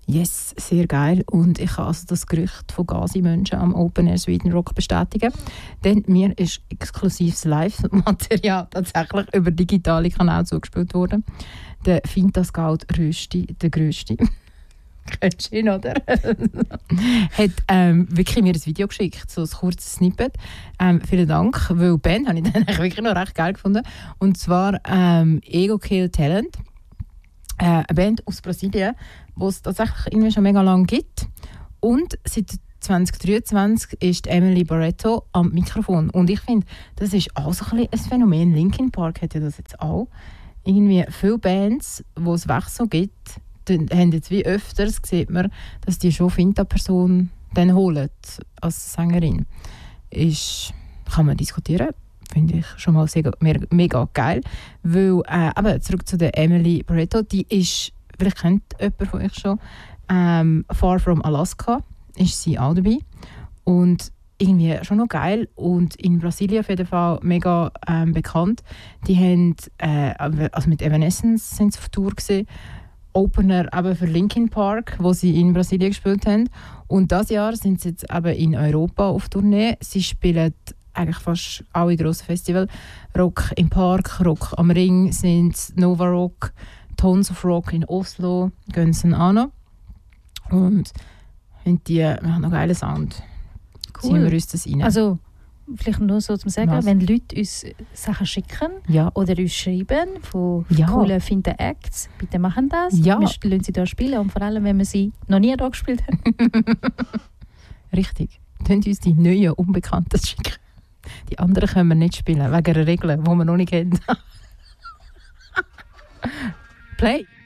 Yes, sehr geil. Und ich kann also das Gerücht von Gazi-Menschen am Open Air Sweden Rock bestätigen. Denn mir ist exklusives Live-Material tatsächlich über digitale Kanäle zugespielt worden. Der Finta Scout Rösti, der Grösste, kennst du ihn, oder? hat wirklich mir ein Video geschickt, so ein kurzes Snippet. Vielen Dank, weil die Band habe ich dann eigentlich wirklich noch recht geil gefunden. Und zwar Ego Kill Talent. Eine Band aus Brasilien, die es tatsächlich irgendwie schon mega lange gibt. Und seit 2023 ist Emily Barretto am Mikrofon. Und ich finde, das ist auch so ein Phänomen. Linkin Park hat ja das jetzt auch. Irgendwie viele Bands, wo es weg so gibt, haben jetzt wie öfters, sieht man, dass die schon Finta-Person dann holen als Sängerin. Kann man diskutieren. Finde ich schon mal sehr, mega geil. Weil, aber zurück zu der Emily Barretto, die ist, vielleicht kennt jemand von euch schon, Far From Alaska ist sie auch dabei. Und irgendwie schon noch geil. Und in Brasilien auf jeden Fall mega bekannt. Die haben, also mit Evanescence sind sie auf Tour gewesen. Opener eben für Linkin Park, wo sie in Brasilien gespielt haben. Und dieses Jahr sind sie jetzt eben in Europa auf Tournee. Sie spielen eigentlich fast alle grossen Festivals. Rock im Park, Rock am Ring sind Nova Rock, Tons of Rock in Oslo, gehen sie an noch. Und die machen noch geilen Sound. Cool. Ziehen wir uns das rein. Also, vielleicht nur so zum Sagen, Was? wenn Leute uns Sachen schicken oder uns schreiben von coolen Finta Acts, bitte machen das. Ja. Wir lassen sie hier spielen und vor allem, wenn wir sie noch nie hier gespielt haben. Richtig. Könnt uns die neuen Unbekannten schicken. Die anderen können wir nicht spielen, wegen einer Regel, die wir noch nicht kennen. Play!